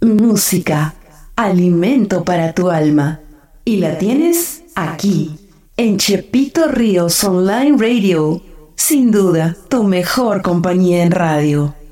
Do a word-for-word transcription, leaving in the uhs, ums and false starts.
música, alimento para tu alma. Y la tienes aquí, en Chepito Ríos Online Radio. Sin duda, tu mejor compañía en radio.